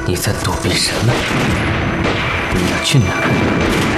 你在躲避什么？你要去哪儿？